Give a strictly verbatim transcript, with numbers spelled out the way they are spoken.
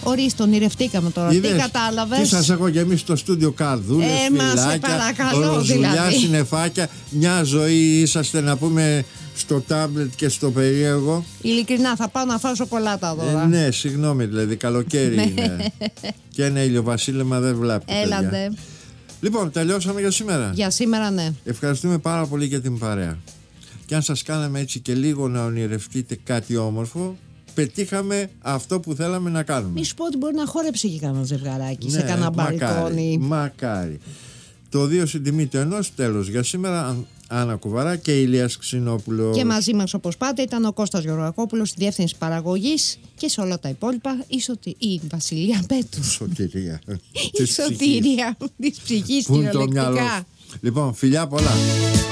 Ορίστε, ονειρευτήκαμε τώρα. Είδες, τι κατάλαβες? Τι σας έχω και εμείς στο στούντιο καρδούλες, ε, φυλάκια, ροζουλιά, δηλαδή. συννεφάκια. Μια ζωή είσαστε να πούμε στο τάμπλετ και στο περίεργο. Ειλικρινά, θα πάω να φάω σοκολάτα τώρα. Ε, ναι, συγγνώμη, δηλαδή καλοκαίρι είναι. Και ένα ηλιοβασίλεμα δεν βλάπτει. Έλατε. Λοιπόν, τελειώσαμε για σήμερα. Για σήμερα, ναι. Ευχαριστούμε πάρα πολύ για την παρέα. Και αν σας κάναμε έτσι και λίγο να ονειρευτείτε κάτι όμορφο, πετύχαμε αυτό που θέλαμε να κάνουμε. Μη σου πω ότι μπορεί να χόρεψε και κανένα ζευγαράκι, ναι, σε κανένα μακάρι, μπαλκόνι. Μακάρι. Το δύο στην τιμή του ενός. Τέλος για σήμερα. Άννα Κουβαρά και Ηλίας Ξινόπουλος. Και μαζί μας, όπως πάντα, ήταν ο Κώστας Γεωργακόπουλος στη διεύθυνση παραγωγής, και σε όλα τα υπόλοιπα η, Σωτη... η Βασιλεία Πέτου. Σωτηρία. Η σωτηρία της ψυχής, κυριολεκτικά. κυριολεκτικά. Λοιπόν, φιλιά πολλά.